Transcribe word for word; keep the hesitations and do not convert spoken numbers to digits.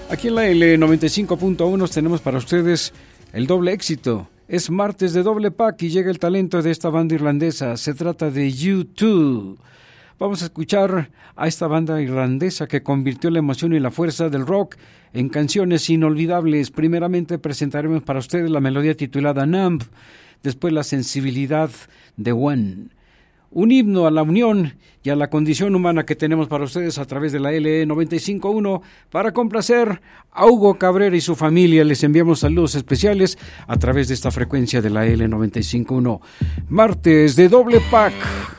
Aquí en la L noventa y cinco punto uno tenemos para ustedes el doble éxito. Es martes de doble pack y llega el talento de esta banda irlandesa. Se trata de U dos. Vamos a escuchar a esta banda irlandesa que convirtió la emoción y la fuerza del rock en canciones inolvidables. Primeramente presentaremos para ustedes la melodía titulada Numb, después la sensibilidad de One. Un himno a la unión y a la condición humana que tenemos para ustedes a través de la L noventa y cinco punto uno para complacer a Hugo Cabrera y su familia. Les enviamos saludos especiales a través de esta frecuencia de la L noventa y cinco punto uno. Martes de doble pack.